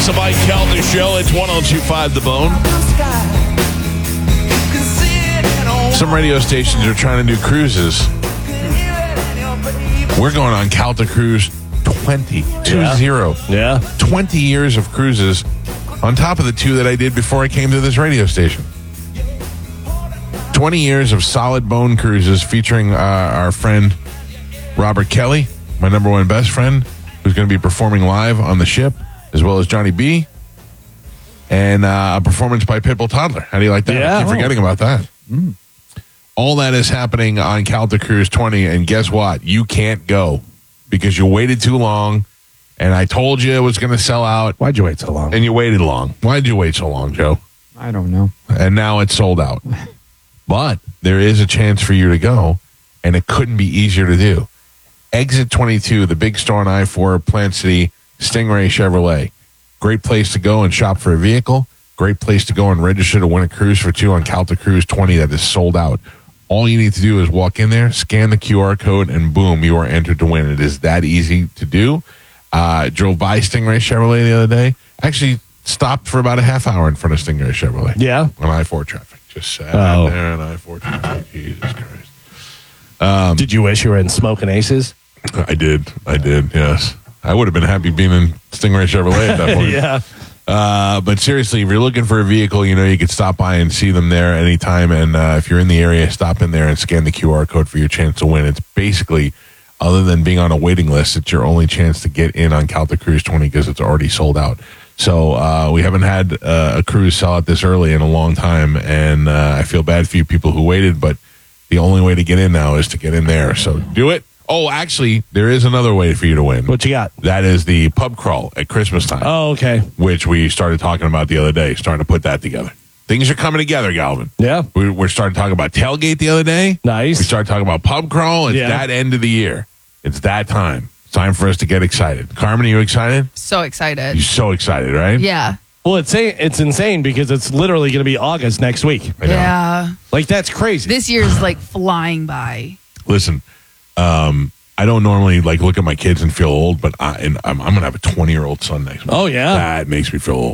the Mike Calda Show. It's 102.5 The Bone. Some radio stations are trying to do cruises. We're going on Calta Cruise 20. 20. Yeah. 20 years of cruises on top of the 2 that I did before I came to this radio station. 20 years of solid bone cruises featuring our friend Robert Kelly, my number one best friend, who's going to be performing live on the ship, as well as Johnny B. And a performance by Pitbull Toddler. How do you like that? Yeah. I keep forgetting about that. All that is happening on Calta Cruise 20, and guess what? You can't go because you waited too long, and I told you it was going to sell out, Why'd you wait so long? and you waited long. Why'd you wait so long, Joe? I don't know. And now it's sold out. But there is a chance for you to go, and it couldn't be easier to do. Exit 22, the big store on I-4, Plant City, Stingray Chevrolet. Great place to go and shop for a vehicle. Great place to go and register to win a cruise for 2 on Calta Cruise 20 that is sold out. All you need to do is walk in there, scan the QR code, and boom, you are entered to win. It is that easy to do. Drove by Stingray Chevrolet the other day. Actually stopped for about a half hour in front of Stingray Chevrolet. Yeah. On I-4 traffic. Just sat out there on I-4 traffic. Jesus Christ. Did you wish you were in Smoking Aces? I did, yes. I would have been happy being in Stingray Chevrolet at that point. Yeah. But seriously, if you're looking for a vehicle, you could stop by and see them there anytime. And if you're in the area, stop in there and scan the QR code for your chance to win. It's basically, other than being on a waiting list, it's your only chance to get in on Calta Cruise 20 because it's already sold out. So we haven't had a cruise sell out this early in a long time, and I feel bad for you people who waited, but the only way to get in now is to get in there. So do it. Oh, actually, there is another way for you to win. What you got? That is the pub crawl at Christmas time. Oh, okay. Which we started talking about the other day, starting to put that together. Things are coming together, Galvin. Yeah. We're starting to talk about tailgate the other day. Nice. We started talking about pub crawl. It's that end of the year. It's that time. It's time for us to get excited. Carmen, are you excited? So excited. You're so excited, right? Yeah. Well, it's insane because it's literally going to be August next week. I know. Yeah. Like, that's crazy. This year's like flying by. Listen, I don't normally look at my kids and feel old, but I'm going to have a 20-year-old son next month. Oh, yeah. That makes me feel old.